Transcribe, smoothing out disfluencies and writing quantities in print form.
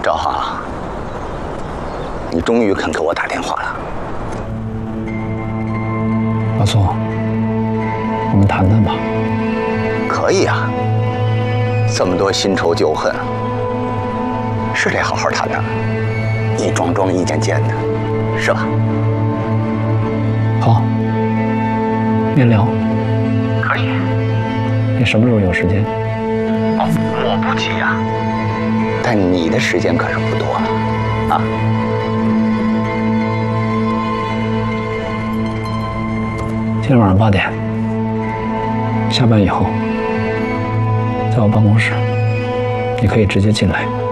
赵航，你终于肯给我打电话了。 老宋，我们谈谈吧。 可以啊，这么多新仇旧恨，是得好好谈谈，一桩桩一件件的，是吧？ 好，面聊。 可以。 你什么时候有时间？ 哦，我不急呀，但你的时间可是不多了啊。 今天晚上8点，下班以后，在我办公室，你可以直接进来。